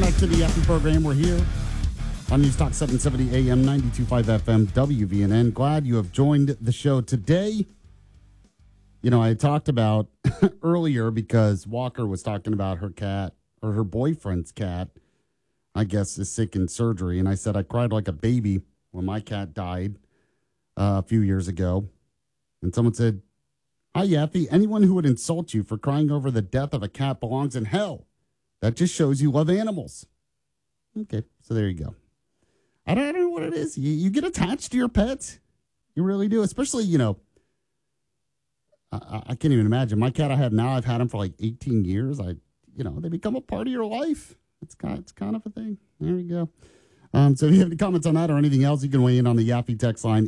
Welcome back to the Yappy program. We're here on News Talk 770 AM 92.5 FM WVNN. Glad you have joined the show today. You know, I talked about earlier because Walker was talking about her cat, or her boyfriend's cat, I guess, is sick in surgery. And I said I cried like a baby when my cat died a few years ago. And someone said, "Hi, Yappy, anyone who would insult you for crying over the death of a cat belongs in hell. That just shows you love animals." Okay, so there you go. I don't know what it is. You get attached to your pets. You really do. Especially, you know, I can't even imagine. My cat I have now, I've had him for like 18 years. They become a part of your life. It's kind of a thing. There you go. So if you have any comments on that or anything else, you can weigh in on the Yappy text line,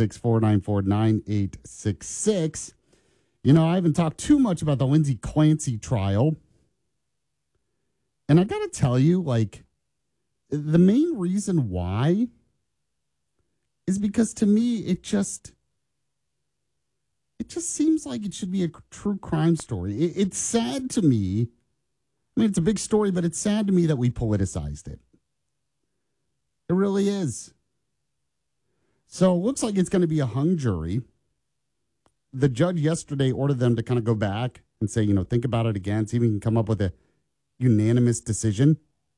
866-494-9866. You know, I haven't talked too much about the Lindsay Clancy trial. And I got to tell you, like, the main reason why is because to me, it just seems like it should be a true crime story. It's sad to me. I mean, it's a big story, but it's sad to me that we politicized it. It really is. So it looks like it's going to be a hung jury. The judge yesterday ordered them to kind of go back and say, think about it again, see if we can come up with a unanimous decision.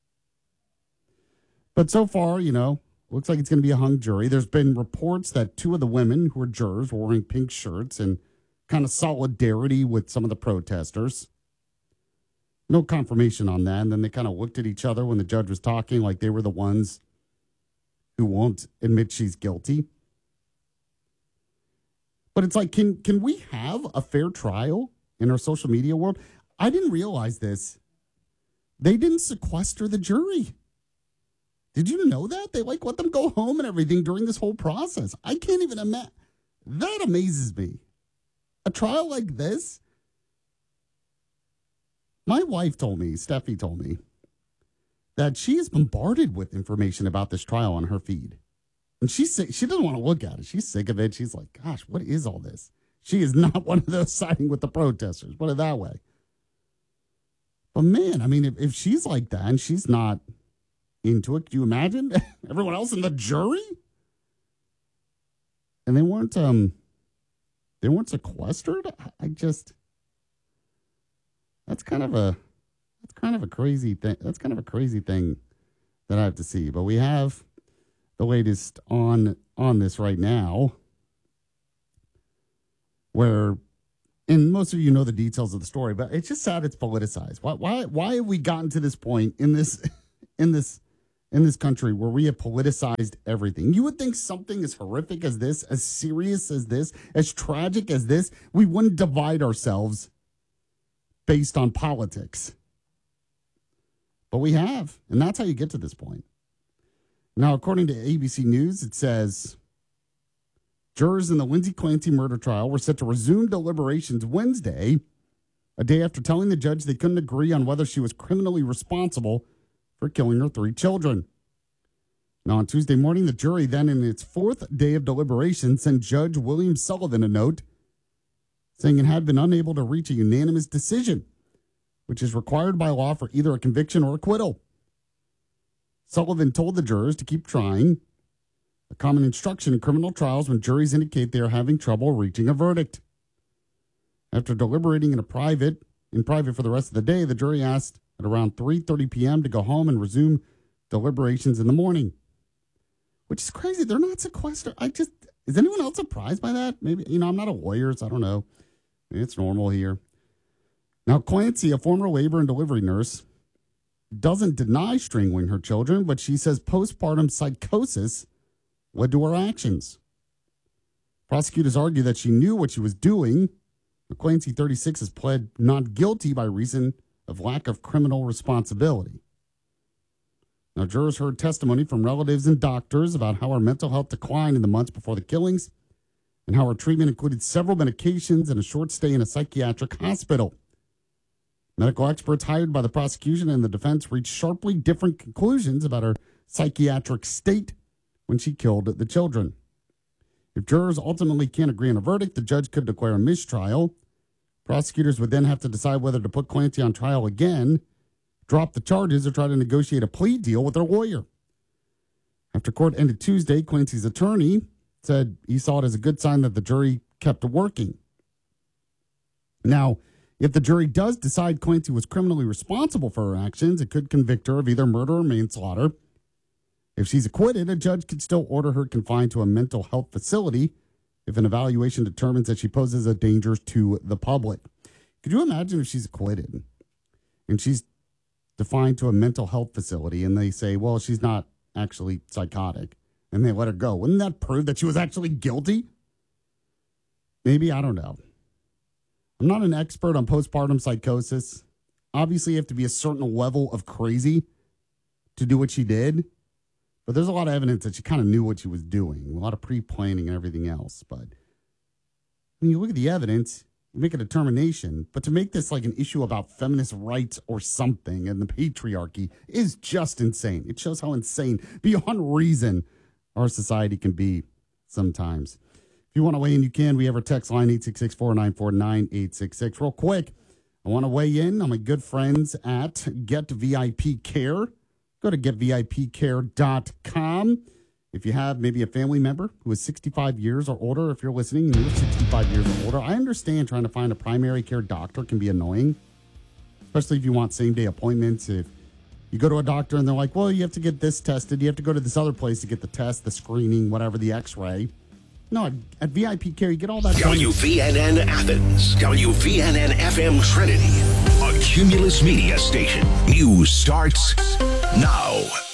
But so far, looks like it's going to be a hung jury. There's been reports that two of the women who are jurors were wearing pink shirts and kind of solidarity with some of the protesters. No confirmation on that. And then they kind of looked at each other when the judge was talking like they were the ones who won't admit she's guilty. But it's like, can we have a fair trial in our social media world? I didn't realize this. They didn't sequester the jury. Did you know that? They let them go home and everything during this whole process. I can't even imagine. That amazes me. A trial like this. My wife told me, Steffi told me, that she is bombarded with information about this trial on her feed. And she's sick. She doesn't want to look at it. She's sick of it. She's like, gosh, what is all this? She is not one of those siding with the protesters. Put it that way. But man, I mean, if she's like that and she's not into it, can you imagine everyone else in the jury? And they weren't sequestered. That's kind of a crazy thing. That's kind of a crazy thing that I have to see. But we have the latest on this right now, where, and most of you know the details of the story, but it's just sad it's politicized. Why have we gotten to this point in this country where we have politicized everything? You would think something as horrific as this, as serious as this, as tragic as this, we wouldn't divide ourselves based on politics. But we have, and that's how you get to this point. Now, according to ABC News, it says jurors in the Lindsay Clancy murder trial were set to resume deliberations Wednesday, a day after telling the judge they couldn't agree on whether she was criminally responsible for killing her 3 children. Now, on Tuesday morning, the jury, then in its 4th day of deliberation, sent Judge William Sullivan a note saying it had been unable to reach a unanimous decision, which is required by law for either a conviction or acquittal. Sullivan told the jurors to keep trying, a common instruction in criminal trials when juries indicate they are having trouble reaching a verdict. After deliberating in private for the rest of the day, the jury asked at around 3:30 p.m. to go home and resume deliberations in the morning. Which is crazy. They're not sequestered. Is anyone else surprised by that? Maybe, I'm not a lawyer, so I don't know. Maybe it's normal here. Now, Clancy, a former labor and delivery nurse, doesn't deny strangling her children, but she says postpartum psychosis led to her actions. Prosecutors argue that she knew what she was doing. Clancy, 36, has pled not guilty by reason of lack of criminal responsibility. Now, jurors heard testimony from relatives and doctors about how her mental health declined in the months before the killings and how her treatment included several medications and a short stay in a psychiatric hospital. Medical experts hired by the prosecution and the defense reached sharply different conclusions about her psychiatric state when she killed the children. If jurors ultimately can't agree on a verdict, the judge could declare a mistrial. Prosecutors would then have to decide whether to put Clancy on trial again drop the charges or try to negotiate a plea deal with their lawyer. After court ended Tuesday, Clancy's attorney said he saw it as a good sign that the jury kept working. Now, if the jury does decide Clancy was criminally responsible for her actions, it could convict her of either murder or manslaughter. If she's acquitted, a judge could still order her confined to a mental health facility if an evaluation determines that she poses a danger to the public. Could you imagine if she's acquitted and she's defined to a mental health facility and they say, well, she's not actually psychotic, and they let her go? Wouldn't that prove that she was actually guilty? Maybe, I don't know. I'm not an expert on postpartum psychosis. Obviously, you have to be a certain level of crazy to do what she did. But there's a lot of evidence that she kind of knew what she was doing, a lot of pre-planning and everything else. But when you look at the evidence, you make a determination. But to make this like an issue about feminist rights or something and the patriarchy is just insane. It shows how insane, beyond reason, our society can be sometimes. If you want to weigh in, you can. We have our text line, 866-494-9866. Real quick, I want to weigh in on my good friends at Get VIP Care. Go to getvipcare.com. If you have maybe a family member who is 65 years or older, if you're listening and you're 65 years or older, I understand trying to find a primary care doctor can be annoying, especially if you want same-day appointments. If you go to a doctor and they're like, well, you have to get this tested. You have to go to this other place to get the test, the screening, whatever, the x-ray. No, at VIP Care, you get all that done. WVNN Athens, WVNN FM Trinity, a Cumulus Media station. News starts now.